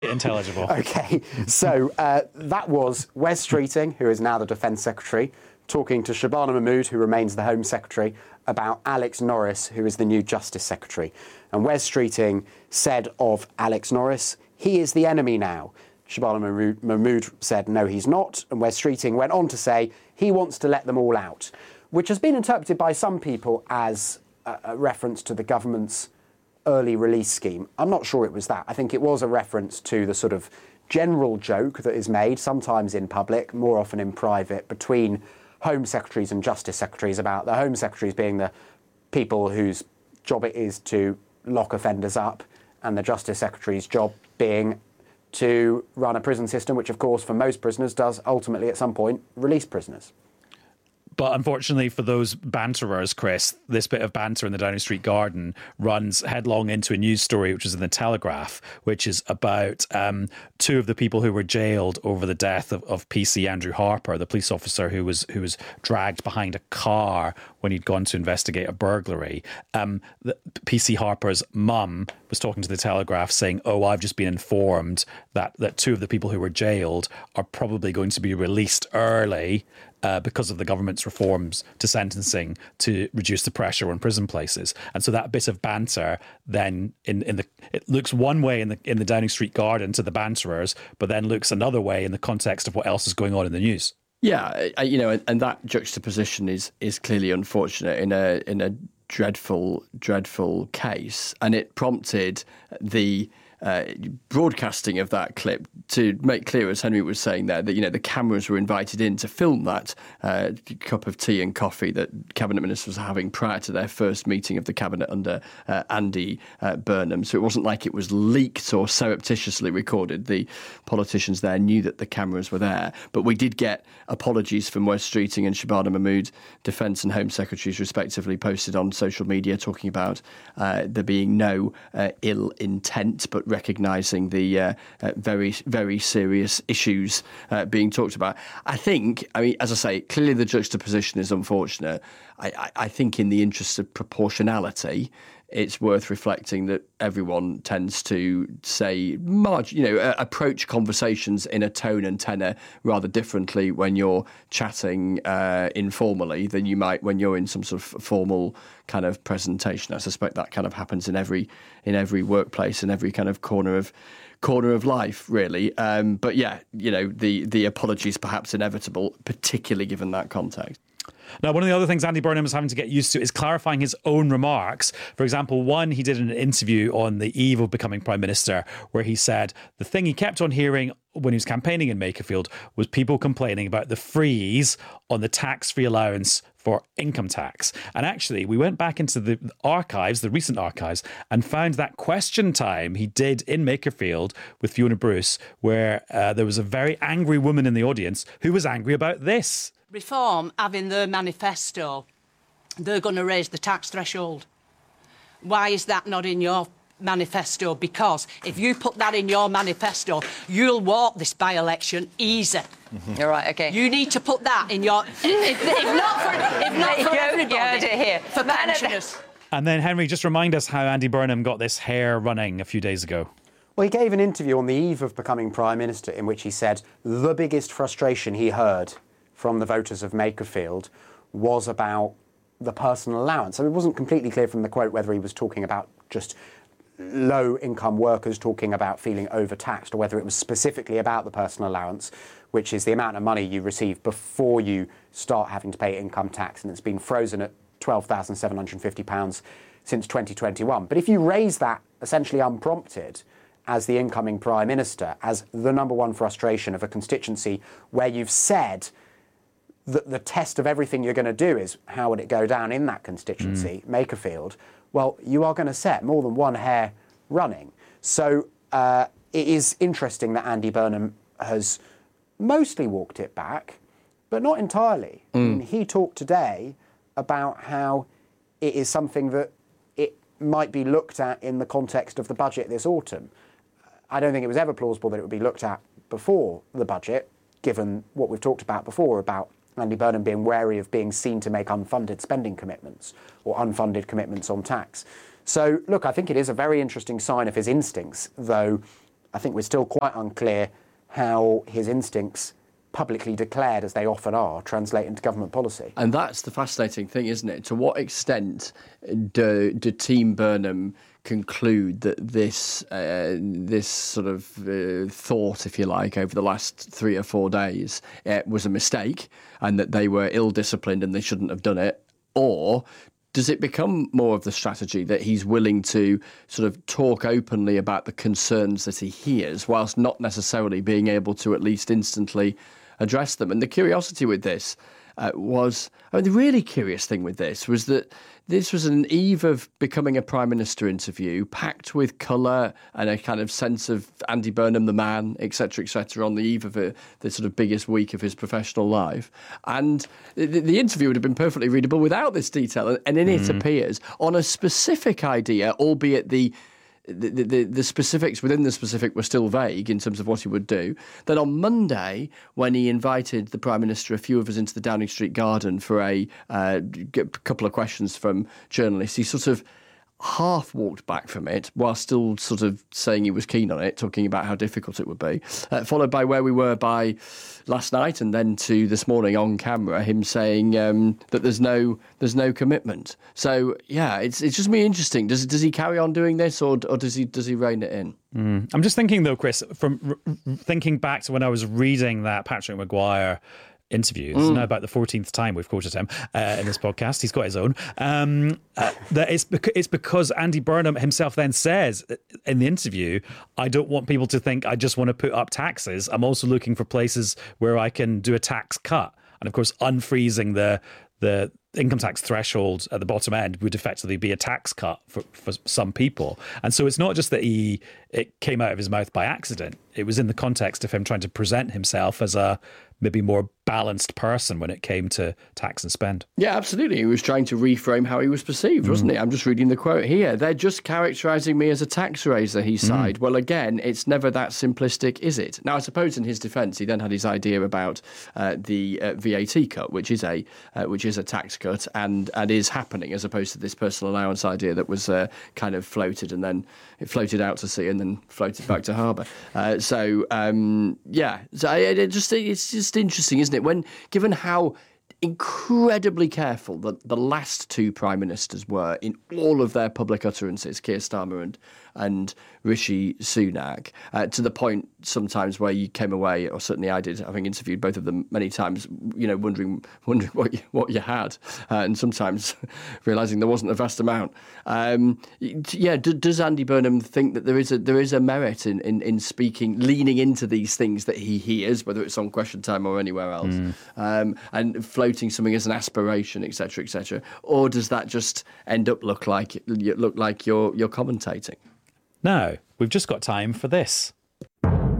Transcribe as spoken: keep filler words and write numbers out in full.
Intelligible. Okay, so uh, that was Wes Streeting, who is now the Defence Secretary, talking to Shabana Mahmood, who remains the Home Secretary, about Alex Norris, who is the new Justice Secretary. And Wes Streeting said of Alex Norris, he is the enemy now. Shabana Mahmood said, no, he's not. And Wes Streeting went on to say, he wants to let them all out, which has been interpreted by some people as a, a reference to the government's early release scheme. I'm not sure it was that. I think it was a reference to the sort of general joke that is made, sometimes in public, more often in private, between Home Secretaries and Justice Secretaries about the Home Secretaries being the people whose job it is to lock offenders up, and the Justice Secretary's job being to run a prison system, which of course for most prisoners does ultimately at some point release prisoners. But unfortunately for those banterers, Chris, this bit of banter in the Downing Street Garden runs headlong into a news story which is in the Telegraph, which is about um, two of the people who were jailed over the death of, of P C Andrew Harper, the police officer who was who was dragged behind a car when he'd gone to investigate a burglary. Um, the, P C Harper's mum was talking to the Telegraph saying, oh, I've just been informed that, that two of the people who were jailed are probably going to be released early Uh, because of the government's reforms to sentencing to reduce the pressure on prison places. And so that bit of banter then in, in the it looks one way in the in the Downing Street Garden to the banterers, but then looks another way in the context of what else is going on in the news. Yeah, you know, and, and that juxtaposition is is clearly unfortunate in a in a dreadful, dreadful case. And it prompted the Uh, broadcasting of that clip to make clear, as Henry was saying there, that, you know, the cameras were invited in to film that uh, cup of tea and coffee that cabinet ministers were having prior to their first meeting of the cabinet under uh, Andy uh, Burnham. So it wasn't like it was leaked or surreptitiously recorded. The politicians there knew that the cameras were there. But we did get apologies from Wes Streeting and Shabana Mahmood, Defence and Home Secretaries respectively, posted on social media talking about uh, there being no uh, ill intent, but recognising the uh, uh, very, very serious issues uh, being talked about. I think, I mean, as I say, clearly the juxtaposition is unfortunate. I, I, I think in the interest of proportionality, it's worth reflecting that everyone tends to say, marg- you know, uh, approach conversations in a tone and tenor rather differently when you're chatting uh, informally than you might when you're in some sort of formal kind of presentation. I suspect that kind of happens in every in every workplace, in every kind of corner of corner of life, really. Um, but yeah, you know, the the apology is perhaps inevitable, particularly given that context. Now, one of the other things Andy Burnham is having to get used to is clarifying his own remarks. For example, one he did in an interview on the eve of becoming Prime Minister, where he said the thing he kept on hearing when he was campaigning in Makerfield was people complaining about the freeze on the tax-free allowance for income tax. And actually, we went back into the archives, the recent archives, and found that question time he did in Makerfield with Fiona Bruce, where uh, there was a very angry woman in the audience who was angry about this. Reform, having their manifesto, they're going to raise the tax threshold. Why is that not in your manifesto? Because if you put that in your manifesto, you'll walk this by-election easy. Mm-hmm. You're right, OK. You need to put that in your... if, if not for, if not for everybody, you heard it here. For pensioners. And then, Henry, just remind us how Andy Burnham got this hair running a few days ago. Well, he gave an interview on the eve of becoming Prime Minister in which he said the biggest frustration he heard from the voters of Makerfield was about the personal allowance. I mean, it wasn't completely clear from the quote whether he was talking about just low-income workers talking about feeling overtaxed or whether it was specifically about the personal allowance, which is the amount of money you receive before you start having to pay income tax, and it's been frozen at twelve thousand seven hundred fifty pounds since twenty twenty-one. But if you raise that essentially unprompted as the incoming Prime Minister, as the number one frustration of a constituency where you've said that the test of everything you're going to do is how would it go down in that constituency, mm. Makerfield, well, you are going to set more than one hair running. So uh, it is interesting that Andy Burnham has mostly walked it back, but not entirely. Mm. I mean, he talked today about how it is something that it might be looked at in the context of the budget this autumn. I don't think it was ever plausible that it would be looked at before the budget, given what we've talked about before about Andy Burnham being wary of being seen to make unfunded spending commitments or unfunded commitments on tax. So, look, I think it is a very interesting sign of his instincts, though I think we're still quite unclear how his instincts, publicly declared as they often are, translate into government policy. And that's the fascinating thing, isn't it? To what extent do, do Team Burnham conclude that this uh, this sort of uh, thought, if you like, over the last three or four days uh, was a mistake and that they were ill-disciplined and they shouldn't have done it? Or does it become more of the strategy that he's willing to sort of talk openly about the concerns that he hears whilst not necessarily being able to at least instantly address them? And the curiosity with this uh, was, I mean, the really curious thing with this was that this was an eve of becoming a Prime Minister interview, packed with colour and a kind of sense of Andy Burnham, the man, et cetera, et cetera, on the eve of a, the sort of biggest week of his professional life. And the, the interview would have been perfectly readable without this detail. And in it mm. appears on a specific idea, albeit the The, the, the specifics within the specific were still vague in terms of what he would do. Then on Monday, when he invited the Prime Minister, a few of us, into the Downing Street garden for a uh, couple of questions from journalists, he sort of half walked back from it while still sort of saying he was keen on it, talking about how difficult it would be, uh, followed by where we were by last night and then to this morning on camera, him saying um, that there's no there's no commitment. So, yeah, it's it's just really interesting. Does does he carry on doing this or or does he does he rein it in? Mm. I'm just thinking, though, Chris, from r- thinking back to when I was reading that Patrick Maguire interview. This mm. is now about the fourteenth time we've quoted him uh, in this podcast. He's got his own. Um, uh, that it's, bec- it's because Andy Burnham himself then says in the interview, I don't want people to think I just want to put up taxes. I'm also looking for places where I can do a tax cut. And of course, unfreezing the the income tax threshold at the bottom end would effectively be a tax cut for, for some people. And so it's not just that he it came out of his mouth by accident. It was in the context of him trying to present himself as a maybe more balanced person when it came to tax and spend. Yeah, absolutely. He was trying to reframe how he was perceived, wasn't mm. he? I'm just reading the quote here. They're just characterising me as a tax raiser, he sighed. Mm. Well, again, it's never that simplistic, is it? Now, I suppose in his defence, he then had his idea about uh, the uh, V A T cut, which is a uh, which is a tax cut and, and is happening, as opposed to this personal allowance idea that was uh, kind of floated and then it floated out to sea and then floated back to harbour. Uh, so, um, yeah, so it, it just it's just interesting, isn't it? When given how incredibly careful the, the last two prime ministers were in all of their public utterances, Keir Starmer and, and Rishi Sunak, uh, to the point sometimes where you came away, or certainly I did, having interviewed both of them many times, you know, wondering wondering what you, what you had, uh, and sometimes realising there wasn't a vast amount. Um, yeah, d- does Andy Burnham think that there is a there is a merit in, in, in speaking, leaning into these things that he hears, whether it's on Question Time or anywhere else, mm. um, and floating something as an aspiration, et cetera, et cetera, or does that just end up look like look like you're you're commentating? No, we've just got time for this.